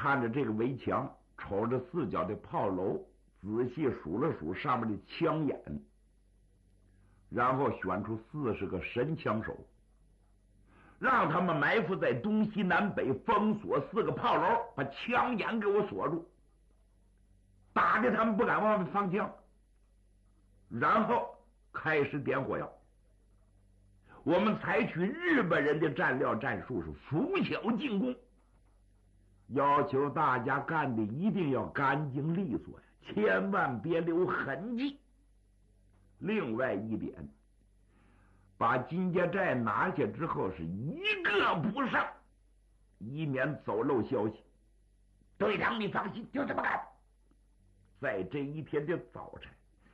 看着这个围墙，瞅着四角的炮楼，仔细数了数上面的枪眼，然后选出40个神枪手，让他们埋伏在东西南北，封锁4个炮楼，把枪眼给我锁住，打的他们不敢往外放枪，然后开始点火药。我们采取日本人的战略战术，是拂晓进攻，要求大家干的一定要干净利索呀，千万别留痕迹。另外一点，把金家寨拿下之后是一个不剩，以免走漏消息。队长你放心，就这么干。在这一天的早晨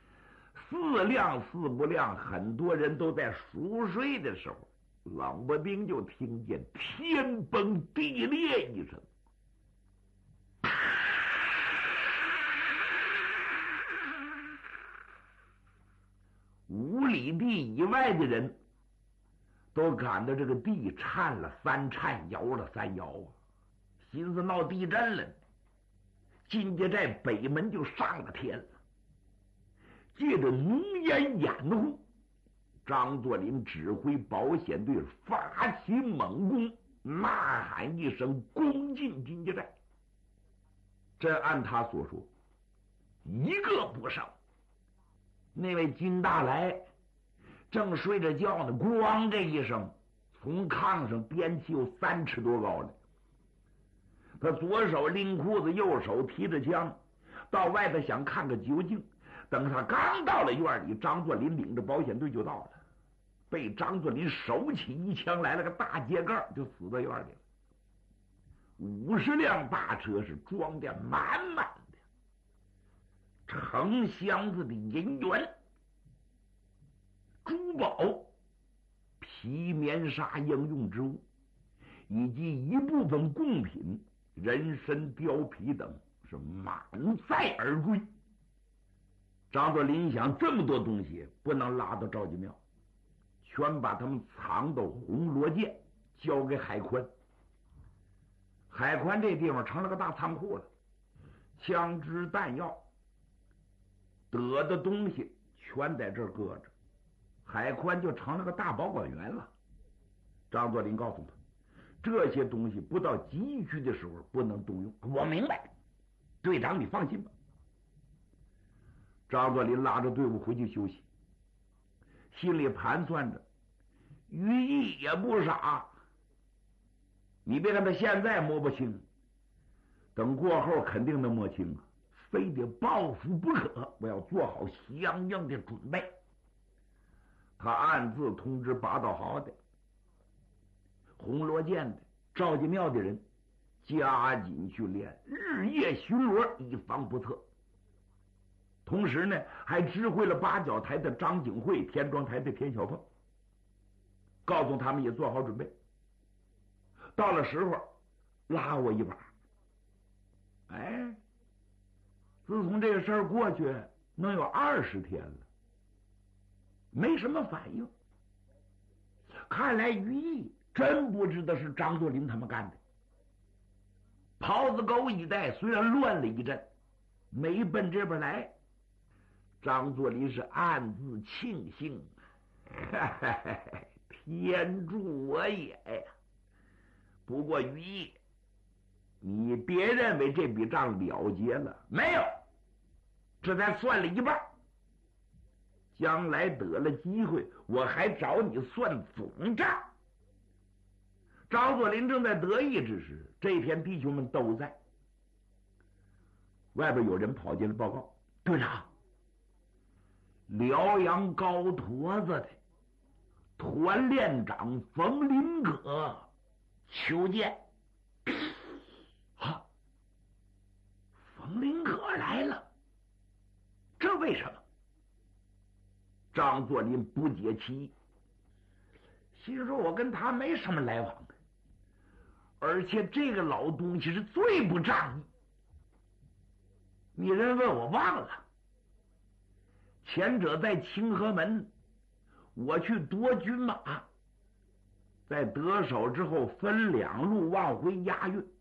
，4亮4不亮，很多人都在熟睡的时候，冷不丁就听见天崩地裂一声，5里地以外的人都感到这个地颤了3颤，摇了3摇啊，寻思闹地震了。金家寨北门就上了天了。借着浓烟掩护，张作霖指挥保险队发起猛攻，呐喊一声，攻进金家寨。这按他所说，一个不剩。那位金大来正睡着觉呢，咣这一声，从炕上颠起有3尺多高来。他左手拎裤子，右手提着枪，到外头想看个究竟。等他刚到了院里，张作霖领着保险队就到了，被张作霖手起一枪来了个大秸秆，就死在院里了。50辆大车是装的满满的，成箱子的银元、珠宝、皮棉纱应用之物，以及一部分贡品、人参貂皮等，是满载而归。张作霖想，这么多东西不能拉到赵家庙，全把他们藏到红罗涧，交给海宽。海宽这地方成了个大仓库了，枪支弹药得的东西全在这儿搁着，海宽就成了个大保管员了。张作霖告诉他，这些东西不到急需的时候不能动用。我明白，队长你放心吧。张作霖拉着队伍回去休息，心里盘算着，于毅也不傻，你别看他现在摸不清，等过后肯定能摸清啊，非得报复不可，我要做好相应的准备。他暗自通知八道豪的、红罗涧的、赵家庙的人，加紧训练，日夜巡逻，以防不测。同时呢，还知会了八角台的张景惠、天庄台的田小凤，告诉他们也做好准备，到了时候拉我一把。哎，自从这个事儿过去能有20天了，没什么反应。看来于毅真不知道是张作霖他们干的。袍子沟一带虽然乱了一阵，没奔这边来，张作霖是暗自庆幸，天助我也呀！不过于毅，你别认为这笔账了结了，没有，这才算了一半。将来得了机会，我还找你算总账。张作霖正在得意之时，这天弟兄们都在。外边有人跑进来报告，队长，辽阳高坨子的团练长冯林可求见。啊，冯林可来了，这为什么？张作霖不解其意，心说我跟他没什么来往的，而且这个老东西是最不仗义。你人问我忘了，前者在清河门，我去夺军马，在得手之后分2路往回押运，